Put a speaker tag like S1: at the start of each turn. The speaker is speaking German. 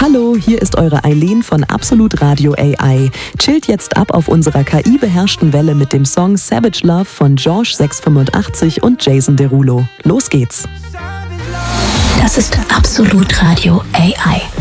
S1: Hallo, hier ist eure Eileen von Absolut Radio AI. Chillt jetzt ab auf unserer KI-beherrschten Welle mit dem Song Savage Love von George 685 und Jason Derulo. Los geht's!
S2: Das ist Absolut Radio AI.